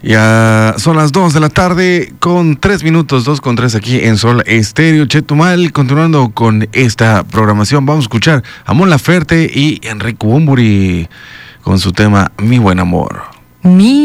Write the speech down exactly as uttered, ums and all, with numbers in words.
Ya son las dos de la tarde con tres minutos, dos con tres aquí en Sol Estéreo Chetumal. Continuando con esta programación, vamos a escuchar a Mon Laferte y Enrique Bunbury con su tema Mi Buen Amor. Mi